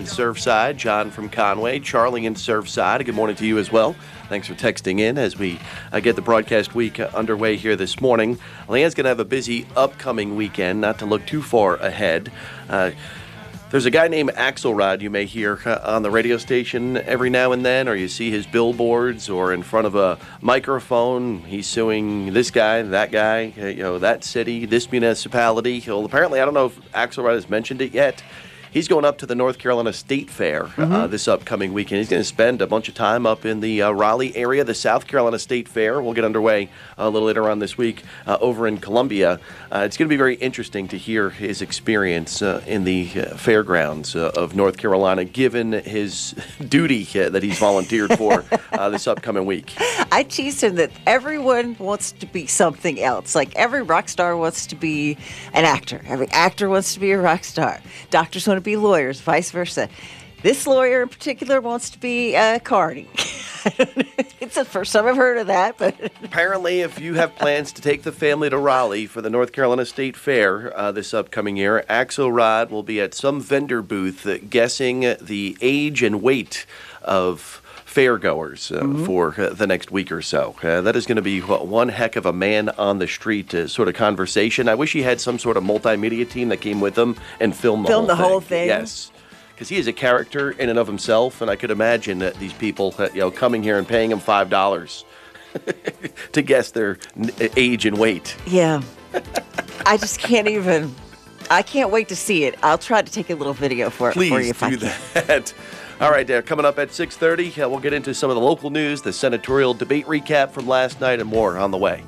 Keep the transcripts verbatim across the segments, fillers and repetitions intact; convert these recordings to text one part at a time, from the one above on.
Surfside, John from Conway, Charlie in Surfside. Good morning to you as well. Thanks for texting in as we uh, get the broadcast week uh, underway here this morning. Leanne's going to have a busy upcoming weekend, not to look too far ahead. Uh, There's a guy named Axelrod you may hear on the radio station every now and then, or you see his billboards or in front of a microphone. He's suing this guy, that guy, you know, that city, this municipality. Well, apparently, I don't know if Axelrod has mentioned it yet. He's going up to the North Carolina State Fair mm-hmm. uh, this upcoming weekend. He's going to spend a bunch of time up in the uh, Raleigh area. The South Carolina State Fair will get underway a little later on this week uh, over in Columbia. Uh, it's going to be very interesting to hear his experience uh, in the uh, fairgrounds uh, of North Carolina, given his duty uh, that he's volunteered for uh, this upcoming week. I tease him that everyone wants to be something else. Like every rock star wants to be an actor. Every actor wants to be a rock star. Doctors want to be lawyers, vice versa. This lawyer in particular wants to be uh, Cardi. It's the first time I've heard of that. But apparently, if you have plans to take the family to Raleigh for the North Carolina State Fair uh, this upcoming year, Axelrod will be at some vendor booth uh, guessing the age and weight of fairgoers uh, mm-hmm. for uh, the next week or so. Uh, that is going to be uh, one heck of a man on the street uh, sort of conversation. I wish he had some sort of multimedia team that came with him and filmed the Film whole the thing. whole thing. Yes. Because he is a character in and of himself, and I could imagine that these people, uh, you know, coming here and paying him five dollars to guess their n- age and weight. Yeah. I just can't even, I can't wait to see it. I'll try to take a little video for it Please for you if do I can. that. All right, uh, coming up at six thirty, uh, we'll get into some of the local news, the senatorial debate recap from last night, and more on the way.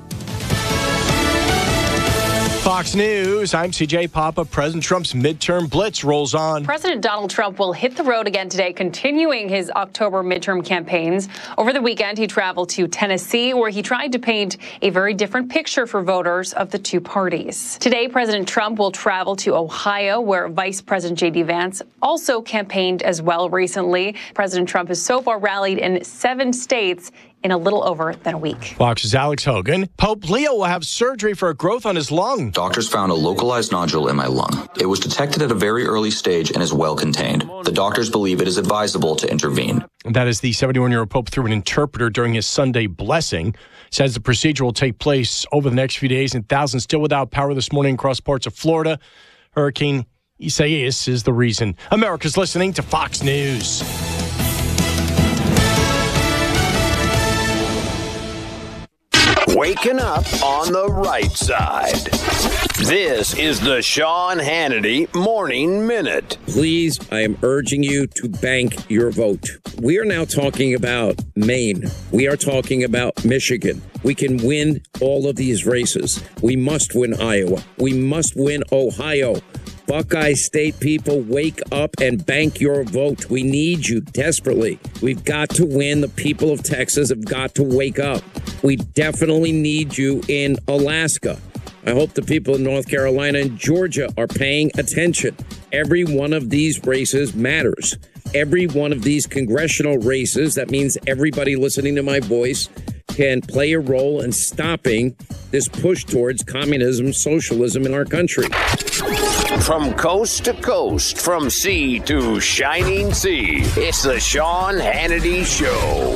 Fox News, I'm C J Papa. President Trump's midterm blitz rolls on. President Donald Trump will hit the road again today, continuing his October midterm campaigns. Over the weekend, he traveled to Tennessee, where he tried to paint a very different picture for voters of the two parties. Today, President Trump will travel to Ohio, where Vice President J D Vance also campaigned as well recently. President Trump has so far rallied in seven states in a little over than a week. Fox's Alex Hogan. Pope Leo will have surgery for a growth on his lung. Doctors found a localized nodule in my lung. It was detected at a very early stage and is well contained. The doctors believe it is advisable to intervene. That is the seventy-one-year-old Pope through an interpreter during his Sunday blessing. Says the procedure will take place over the next few days, and thousands still without power this morning across parts of Florida. Hurricane Isaias is the reason. America's listening to Fox News. Waking up on the right side. This is the Sean Hannity Morning Minute. Please, I am urging you to bank your vote. We are now talking about Maine. We are talking about Michigan. We can win all of these races. We must win Iowa. We must win Ohio. Buckeye State people, wake up and bank your vote. We need you desperately. We've got to win. The people of Texas have got to wake up. We definitely need you in Alaska. I hope the people in North Carolina and Georgia are paying attention. Every one of these races matters. Every one of these congressional races, that means everybody listening to my voice, can play a role in stopping this push towards communism, socialism in our country. From coast to coast, from sea to shining sea, it's the Sean Hannity Show.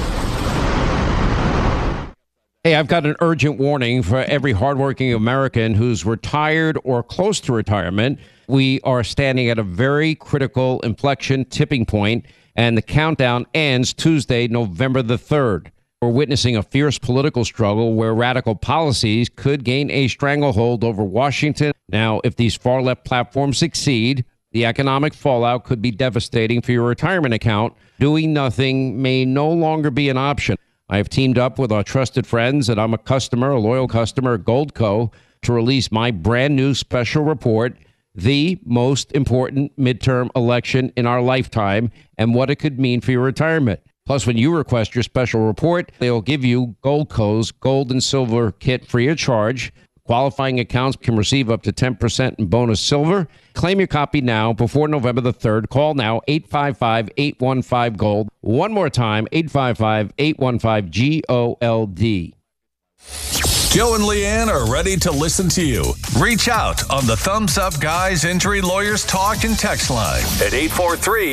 Hey, I've got an urgent warning for every hardworking American who's retired or close to retirement. We are standing at a very critical inflection tipping point, and the countdown ends Tuesday, November the third. We're witnessing a fierce political struggle where radical policies could gain a stranglehold over Washington. Now, if these far-left platforms succeed, the economic fallout could be devastating for your retirement account. Doing nothing may no longer be an option. I have teamed up with our trusted friends, and I'm a customer, a loyal customer at Goldco, to release my brand new special report, The Most Important Midterm Election in Our Lifetime, and what it could mean for your retirement. Plus, when you request your special report, they'll give you Goldco's Gold and Silver Kit free of charge. Qualifying accounts can receive up to ten percent in bonus silver. Claim your copy now before November the third. Call now, eight five five, eight one five, GOLD. One more time, eight five five, eight one five, G O L D. Joe and Leanne are ready to listen to you. Reach out on the Thumbs Up Guys Injury Lawyers Talk and Text line at eight four three